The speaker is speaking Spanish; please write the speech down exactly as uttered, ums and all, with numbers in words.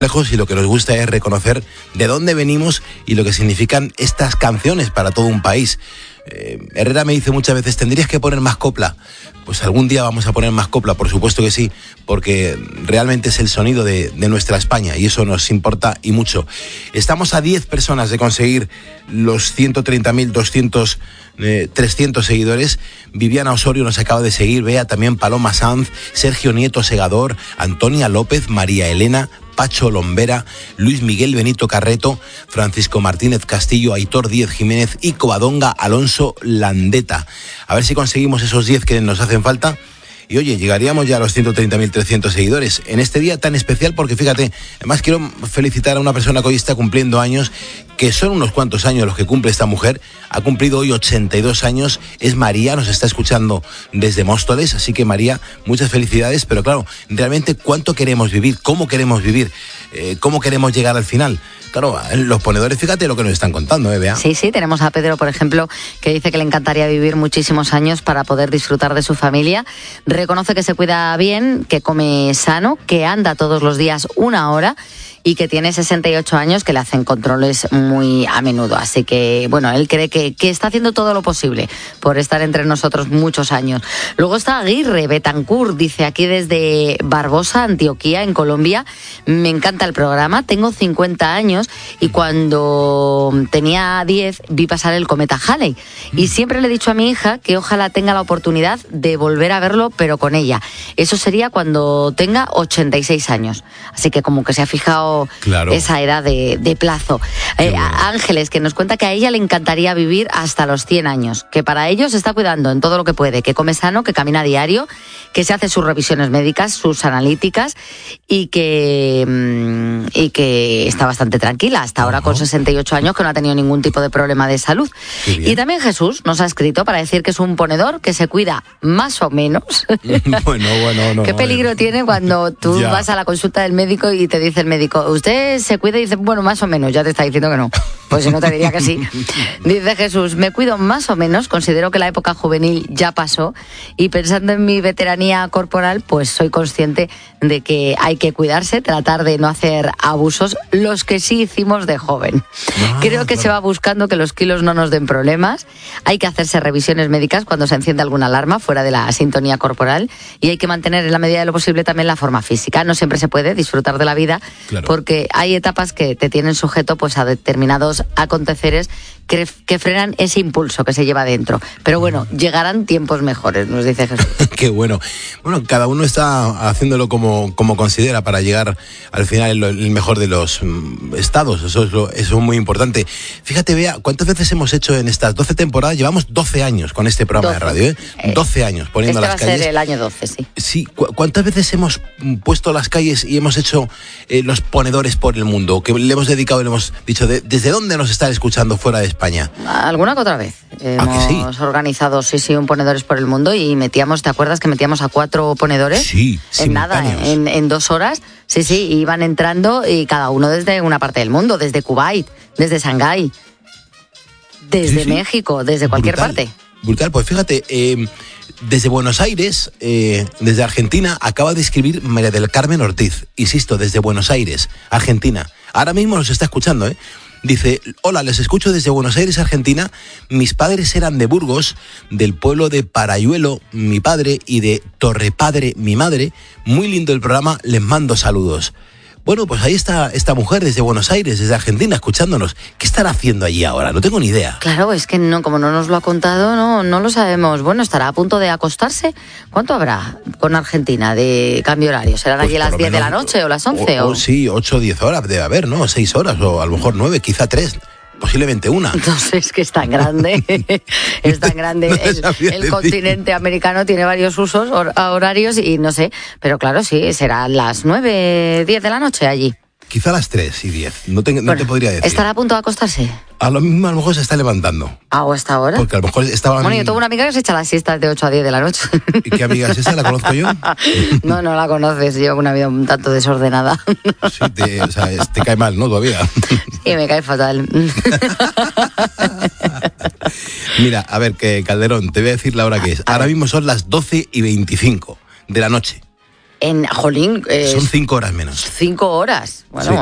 lejos y lo que nos gusta es reconocer de dónde venimos y lo que significan estas canciones para todo un país. Eh, Herrera me dice muchas veces, tendrías que poner más copla. Pues algún día vamos a poner más copla, por supuesto que sí, porque realmente es el sonido de, de nuestra España y eso nos importa y mucho. Estamos a diez personas de conseguir los ciento treinta mil doscientos, eh, trescientos seguidores. Viviana Osorio nos acaba de seguir, Bea también, Paloma Sanz, Sergio Nieto Segador, Antonia López, María Elena, Pacho Lombera, Luis Miguel Benito Carreto, Francisco Martínez Castillo, Aitor Díez Jiménez y Covadonga Alonso Landeta. A ver si conseguimos esos diez que nos hacen falta. Y oye, llegaríamos ya a los ciento treinta mil trescientos seguidores en este día tan especial porque fíjate, además quiero felicitar a una persona que hoy está cumpliendo años, que son unos cuantos años los que cumple esta mujer. Ha cumplido hoy ochenta y dos años, es María, nos está escuchando desde Móstoles, así que María, muchas felicidades, pero claro, realmente cuánto queremos vivir, cómo queremos vivir, eh, cómo queremos llegar al final. Claro, los ponedores, fíjate lo que nos están contando, ¿eh, Bea? Sí, sí, tenemos a Pedro, por ejemplo, que dice que le encantaría vivir muchísimos años para poder disfrutar de su familia. Reconoce que se cuida bien, que come sano, que anda todos los días una hora y que tiene sesenta y ocho años, que le hacen controles muy a menudo. Así que, bueno, él cree que, que está haciendo todo lo posible por estar entre nosotros muchos años. Luego está Aguirre Betancourt, dice aquí desde Barbosa, Antioquía, en Colombia. Me encanta el programa, tengo cincuenta años y cuando tenía diez vi pasar el cometa Halley. Y siempre le he dicho a mi hija que ojalá tenga la oportunidad de volver a verlo, pero con ella. Eso sería cuando tenga ochenta y seis años. Así que como que se ha fijado claro. esa edad de, de plazo. Eh, bueno. Ángeles, que nos cuenta que a ella le encantaría vivir hasta los cien años, que para ello se está cuidando en todo lo que puede, que come sano, que camina a diario, que se hace sus revisiones médicas, sus analíticas y que, y que está bastante tranquila hasta ahora, uh-huh. con sesenta y ocho años, que no ha tenido ningún tipo de problema de salud. Y también Jesús nos ha escrito para decir que es un ponedor que se cuida más o menos. Bueno, bueno, no. ¿Qué peligro no, tiene cuando tú ya. vas a la consulta del médico y te dice el médico, usted se cuida y dice, bueno, más o menos, ya te está diciendo que no. Pues si no, te diría que sí. Dice Jesús, me cuido más o menos, considero que la época juvenil ya pasó y pensando en mi veteranía corporal, pues soy consciente de que hay que cuidarse, tratar de no hacer abusos, los que sí hicimos de joven. Ah, Creo que claro. se va buscando que los kilos no nos den problemas, hay que hacerse revisiones médicas cuando se enciende alguna alarma fuera de la sintonía corporal y hay que mantener en la medida de lo posible también la forma física. No siempre se puede disfrutar de la vida, claro. porque hay etapas que te tienen sujeto pues a determinados aconteceres que, que frenan ese impulso que se lleva dentro. Pero bueno, llegarán tiempos mejores, nos dice Jesús. Qué bueno. Bueno, cada uno está haciéndolo como, como considera para llegar al final el, el mejor de los mm, estados. Eso es, lo, eso es muy importante. Fíjate, Bea, ¿cuántas veces hemos hecho en estas doce temporadas? Llevamos doce años con este programa doce. De radio, ¿eh? doce años poniendo este las calles. Este va a ser el año doce, sí. Sí, ¿cu- ¿cuántas veces hemos puesto las calles y hemos hecho eh, los ponedores por el mundo? Que le hemos dedicado y le hemos dicho, de, ¿desde dónde nos están escuchando fuera de España? Alguna que otra vez. ¿Ah, hemos que sí? organizado, sí, sí, un ponedores por el mundo y metíamos, ¿te acuerdas que metíamos a cuatro ponedores? Sí, en nada, en, en dos horas. Sí, sí, iban entrando y cada uno desde una parte del mundo, desde Kuwait, desde Shanghái, desde sí, sí. México, desde cualquier brutal, parte. Brutal, pues fíjate, eh, desde Buenos Aires, eh, desde Argentina, acaba de escribir María del Carmen Ortiz, insisto, desde Buenos Aires, Argentina. Ahora mismo nos está escuchando, ¿eh? Dice, hola, les escucho desde Buenos Aires, Argentina. Mis padres eran de Burgos, del pueblo de Parayuelo, mi padre, y de Torrepadre, mi madre. Muy lindo el programa, les mando saludos. Bueno, pues ahí está esta mujer desde Buenos Aires, desde Argentina, escuchándonos. ¿Qué estará haciendo allí ahora? No tengo ni idea. Claro, es que no, como no nos lo ha contado, no, no lo sabemos. Bueno, ¿estará a punto de acostarse? ¿Cuánto habrá con Argentina de cambio horario? ¿Serán pues allí las diez de la noche o las once? O, o... o sí, ocho o diez horas debe haber, ¿no? seis horas o a lo mejor nueve, quizá tres. Posiblemente una. No sé, es que es tan grande. Es tan grande. No el el continente americano tiene varios usos hor- horarios y no sé. Pero claro, sí, serán las nueve, diez de la noche allí. Quizá a las tres y diez. No te, bueno, no te podría decir. ¿Estará a punto de acostarse? A lo mismo, a lo mejor se está levantando. ¿Ah, o hasta ahora? Porque a lo mejor estaba... Bueno, yo tengo una amiga que se echa las siestas de ocho a diez de la noche. ¿Y qué amiga es esa? ¿La conozco yo? No, no la conoces. Llevo una vida un tanto desordenada. Sí, te, o sea, te cae mal, ¿no? Todavía. Sí, me cae fatal. Mira, a ver, que Calderón, te voy a decir la hora que es. Ahora mismo son las doce y veinticinco de la noche. En Jolín. Eh, Son cinco horas menos. Cinco horas. Bueno, sí.